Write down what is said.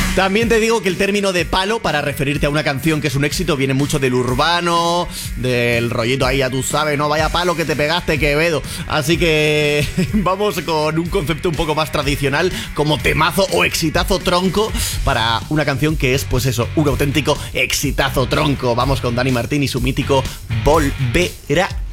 También te digo que el término de palo para referirte a una canción que es un éxito viene mucho del urbano, del rollito ahí, ya tú sabes, no vaya palo que te pegaste, Quevedo. Así que vamos con un concepto un poco más tradicional como temazo o exitazo tronco para una canción que es, pues eso, un auténtico exitazo tronco. Vamos con Dani Martín y su mítico Volverá.